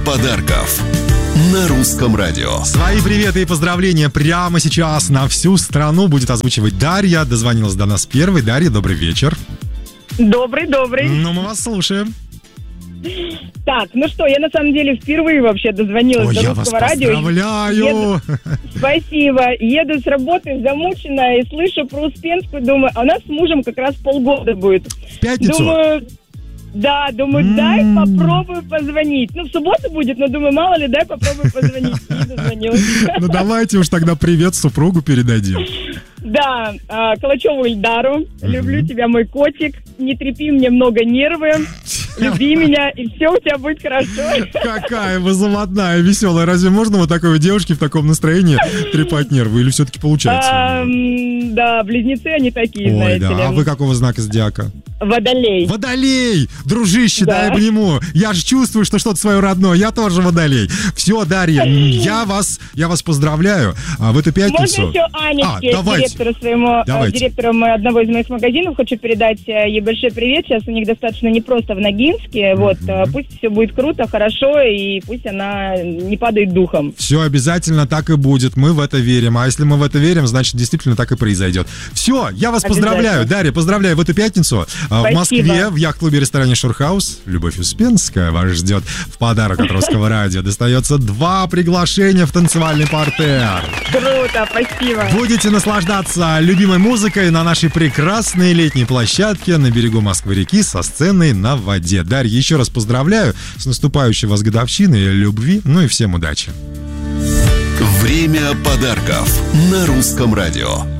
подарков на Русском радио. Свои приветы и поздравления прямо сейчас на всю страну будет озвучивать Дарья. Дозвонилась до нас первой. Дарья, добрый вечер. Добрый. Ну, мы вас слушаем. Так, ну что, я на самом деле впервые вообще дозвонилась до Русского радио. Поздравляю! Спасибо. Еду с работы замученная и слышу про Успенскую, думаю, а у нас с мужем как раз полгода будет. В пятницу? Думаю, дай попробую позвонить. Ну, в субботу будет, но думаю, мало ли, дай попробую позвонить. И дозвонилась. Ну, давайте уж тогда привет супругу передадим. Да, Калачеву Ильдару. Люблю тебя, мой котик. Не трепи мне много нервы. Люби меня, и все у тебя будет хорошо. Какая вы заводная, веселая. Разве можно вот такой девушке в таком настроении трепать нервы? Или все-таки получается? Да, близнецы они такие, знаете ли. А вы какого знака зодиака? Водолей. Водолей! Дружище, Да. дай обниму. Я же чувствую, что что-то свое родное. Я тоже водолей. Все, Дарья, я вас поздравляю. В эту пятницу... Можно еще Анечке, директору одного из моих магазинов, хочу передать ей большой привет. Сейчас у них достаточно непросто в Ногинске. Вот, пусть все будет круто, хорошо, и пусть она не падает духом. Все обязательно так и будет. Мы в это верим. А если мы в это верим, значит, действительно так и произойдет. Все, я вас поздравляю. Дарья, поздравляю в эту пятницу. Спасибо. В Москве, в яхт-клубе-ресторане Шурхаус Любовь Успенская вас ждет в подарок от Русского радио. Достается 2 приглашения в танцевальный партер. Круто, спасибо. Будете наслаждаться любимой музыкой на нашей прекрасной летней площадке на берегу Москвы-реки со сценой на воде. Дарья, еще раз поздравляю с наступающей вас годовщиной, любви, ну и всем удачи. Время подарков на Русском радио.